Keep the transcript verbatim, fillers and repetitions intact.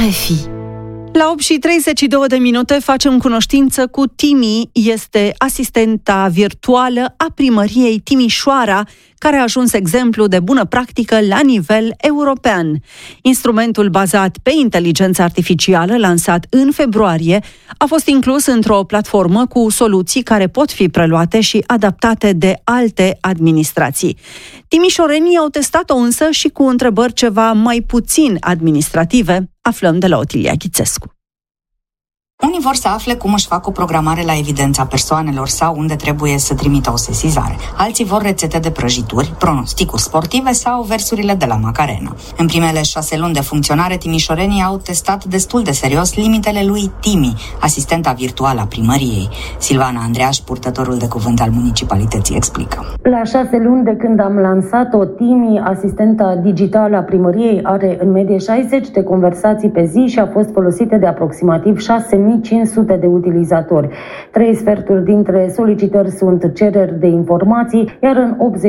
R F I. La opt și treizeci și două de minute facem cunoștință cu Timi, este asistenta virtuală a Primăriei Timișoara, care a ajuns exemplu de bună practică la nivel european. Instrumentul bazat pe inteligență artificială, lansat în februarie, a fost inclus într-o platformă cu soluții care pot fi preluate și adaptate de alte administrații. Timișorenii au testat-o însă și cu întrebări ceva mai puțin administrative, aflăm de la Otilia Ghițescu. Unii vor să afle cum își fac o programare la evidența persoanelor sau unde trebuie să trimită o sesizare. Alții vor rețete de prăjituri, pronosticuri sportive sau versurile de la Macarena. În primele șase luni de funcționare, timișorenii au testat destul de serios limitele lui Timi, asistenta virtuală a primăriei. Silvana Andreaș, purtătorul de cuvânt al municipalității, explică. La șase luni de când am lansat-o, Timi, asistenta digitală a primăriei, are în medie șaizeci de conversații pe zi și a fost folosită de aproximativ șase mii cinci sute de utilizatori. Trei sferturi dintre solicitări sunt cereri de informații, iar în optzeci